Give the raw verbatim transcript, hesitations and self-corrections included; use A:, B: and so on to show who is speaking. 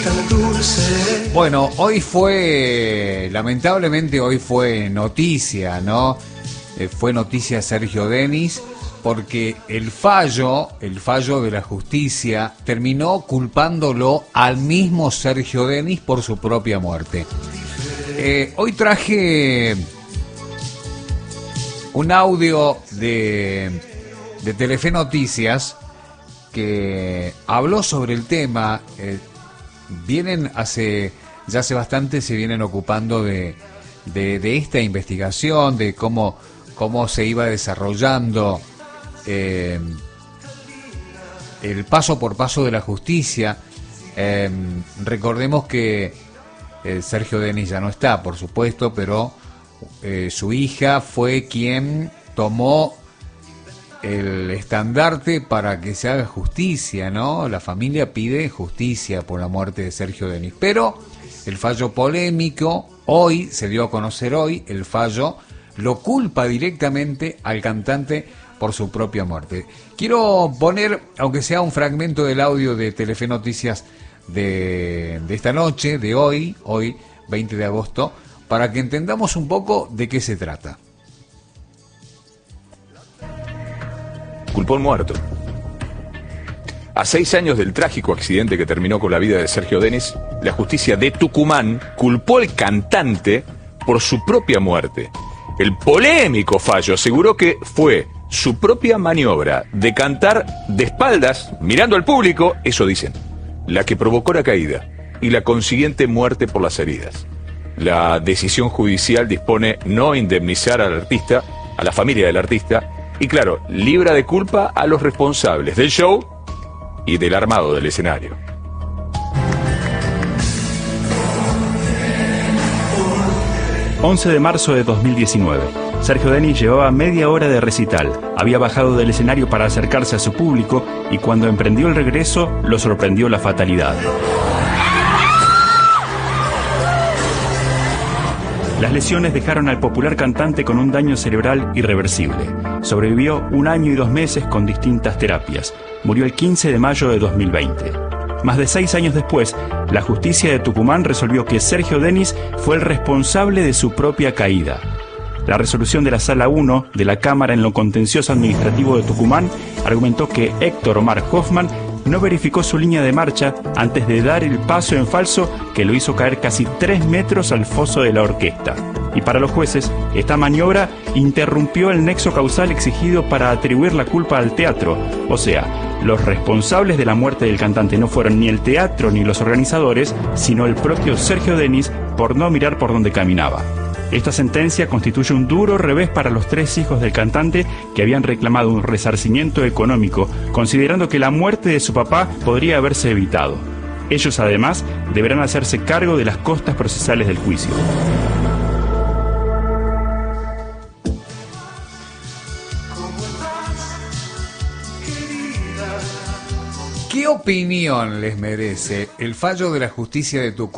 A: Bueno, hoy fue, lamentablemente hoy fue noticia, ¿no? Eh, fue noticia Sergio Denis, porque el fallo, el fallo de la justicia terminó culpándolo al mismo Sergio Denis por su propia muerte. Eh, hoy traje un audio de, de Telefe Noticias que habló sobre el tema. Eh, vienen hace, ya hace bastante se vienen ocupando de, de, de esta investigación, de cómo, cómo se iba desarrollando eh, el paso por paso de la justicia. Eh, recordemos que eh, Sergio Denis ya no está, por supuesto, pero eh, su hija fue quien tomó el estandarte para que se haga justicia, ¿no? La familia pide justicia por la muerte de Sergio Denis, pero el fallo polémico, hoy, se dio a conocer hoy, el fallo lo culpa directamente al cantante por su propia muerte. Quiero poner, aunque sea un fragmento del audio de Telefe Noticias de, de esta noche, de hoy, hoy, veinte de agosto, para que entendamos un poco de qué se trata.
B: Culpó al muerto. A seis años del trágico accidente que terminó con la vida de Sergio Denis, la justicia de Tucumán culpó al cantante por su propia muerte. El polémico fallo aseguró que fue su propia maniobra de cantar de espaldas, mirando al público, eso dicen, la que provocó la caída y la consiguiente muerte por las heridas. La decisión judicial dispone no indemnizar al artista, a la familia del artista, y claro, libra de culpa a los responsables del show y del armado del escenario.
C: once de marzo de dos mil diecinueve. Sergio Denis llevaba media hora de recital. Había bajado del escenario para acercarse a su público y cuando emprendió el regreso, lo sorprendió la fatalidad. Las lesiones dejaron al popular cantante con un daño cerebral irreversible. Sobrevivió un año y dos meses con distintas terapias. Murió el quince de mayo de dos mil veinte. Más de seis años después, la justicia de Tucumán resolvió que Sergio Denis fue el responsable de su propia caída. La resolución de la Sala uno de la Cámara en lo Contencioso Administrativo de Tucumán argumentó que Héctor Omar Hoffman no verificó su línea de marcha antes de dar el paso en falso que lo hizo caer casi tres metros al foso de la orquesta. Y para los jueces, esta maniobra interrumpió el nexo causal exigido para atribuir la culpa al teatro. O sea, los responsables de la muerte del cantante no fueron ni el teatro ni los organizadores, sino el propio Sergio Denis por no mirar por donde caminaba. Esta sentencia constituye un duro revés para los tres hijos del cantante que habían reclamado un resarcimiento económico, considerando que la muerte de su papá podría haberse evitado. Ellos, además, deberán hacerse cargo de las costas procesales del juicio.
A: ¿Qué opinión les merece el fallo de la justicia de Tucumán?